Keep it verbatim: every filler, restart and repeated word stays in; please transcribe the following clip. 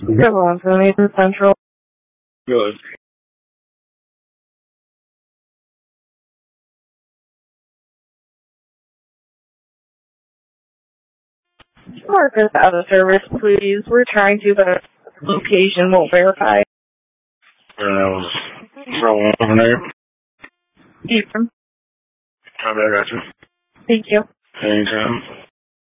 Good one, so Nathan Central. Good. Marcus out of service, please. We're trying to, but location won't verify. And I was rolling over there. Ethan. I got you. Thank you. Anytime.